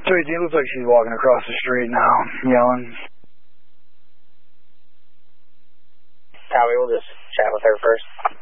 218, looks like she's walking across the street now, yelling. Copy, we'll just chat with her first.